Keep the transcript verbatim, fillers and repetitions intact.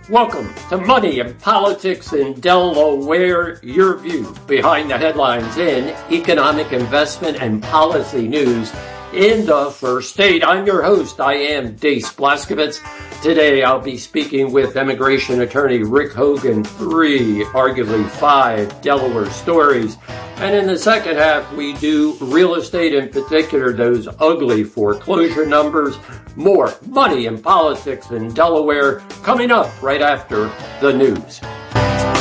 Welcome to Money and Politics in Delaware, your view behind the headlines in economic, investment, and policy news in the first state. I'm your host. I am Deace Blaskovitz. Today I'll be speaking with immigration attorney Rick Hogan, three, arguably five Delaware stories. And in the second half, we do real estate, in particular, those ugly foreclosure numbers. More Money and Politics in Delaware coming up right after the news.